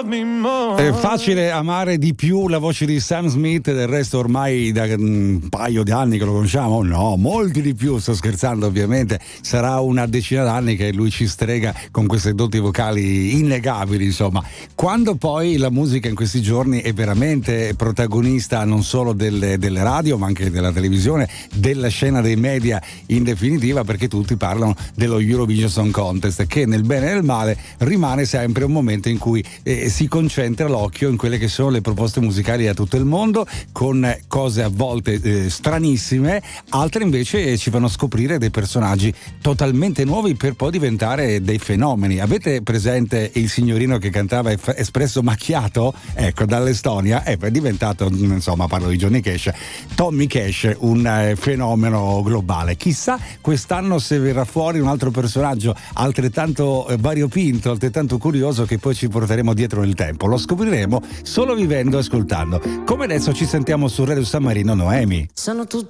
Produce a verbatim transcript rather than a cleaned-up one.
love me more. È facile amare di più la voce di Sam Smith, del resto ormai da un paio di anni che lo conosciamo, no, molti di più, sto scherzando ovviamente, sarà una decina d'anni che lui ci strega con queste doti vocali innegabili, insomma. Quando poi la musica in questi giorni è veramente protagonista non solo delle, delle radio ma anche della televisione, della scena dei media in definitiva, perché tutti parlano dello Eurovision Song Contest, che nel bene e nel male rimane sempre un momento in cui eh, si concentra l'occhio in quelle che sono le proposte musicali da tutto il mondo, con cose a volte eh, stranissime, altre invece ci fanno scoprire dei personaggi totalmente nuovi per poi diventare dei fenomeni. Avete presente il signorino che cantava Espresso Macchiato? Ecco, dall'Estonia è diventato, insomma, parlo di Johnny Cash, Tommy Cash, un eh, fenomeno globale. Chissà quest'anno se verrà fuori un altro personaggio altrettanto eh, variopinto, altrettanto curioso, che poi ci porteremo dietro nel tempo. Lo scopriremo solo vivendo e ascoltando. Come adesso ci sentiamo su Radio San Marino, Noemi. Sono tutte